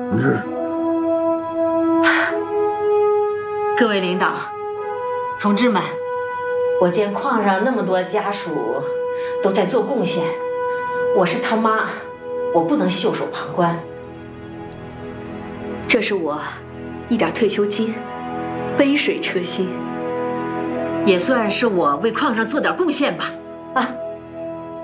是。 各位领导、同志们，我见矿上那么多家属都在做贡献，我是他妈，我不能袖手旁观。这是我一点退休金，杯水车薪，也算是我为矿上做点贡献吧。啊。